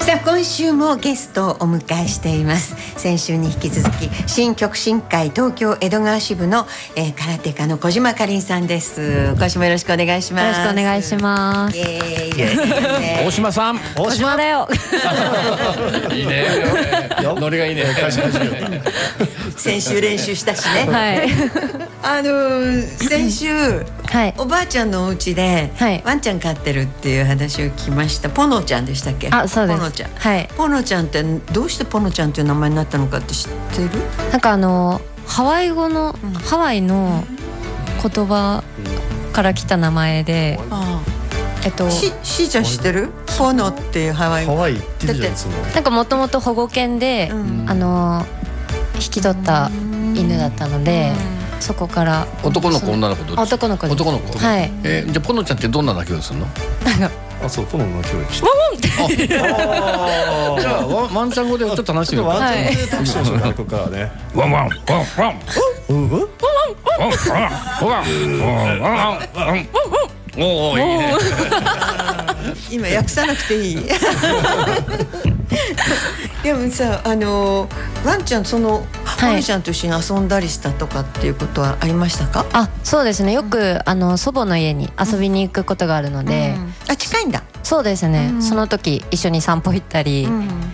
さあ今週もゲストをお迎えしています。先週に引き続き新極真会東京江戸川支部の、空手家の小島かりんさんです。今週もよろしくお願いします。 よろしくお願いします。 大島さん、 小島だよ。 いいね。ノリがいいね。 先週練習したしね。 はい。 先週、 はい、 おばあちゃんのお家で、 はい、 ワンちゃん飼ってるっていう話を聞きました。ポノちゃんでしたっけ？ あ、そうです。 ポノちゃん。 はい。 ポノちゃんってどうしてポノちゃんっていう名前になったのかって知ってる？ なんかハワイ語の、ハワイの言葉から来た名前で、 しーちゃん知ってる？ポノっていうハワイ語。 ハワイって言うじゃんいつも。 なんかもともと保護犬で、引き取った犬だったので、そこから男の子女の子どっち？ 男の子です。 男の子。 はい。 じゃあポノちゃんってどんな鳴き声するの？ あ、そう、ポノの教育して。 じゃあワンちゃん語でちょっと話してみようか。 ワンちゃんで特徴の子からね。 ワンワンワンワン。おお、いいね。 今訳さなくていい。でもさ、ワンちゃんポニちゃんと一緒に遊んだりしたとかっていうことはありましたか？ あ、そうですね。よく祖母の家に遊びに行くことがあるので、 あ、近いんだ。 そうですね。その時一緒に散歩行ったり、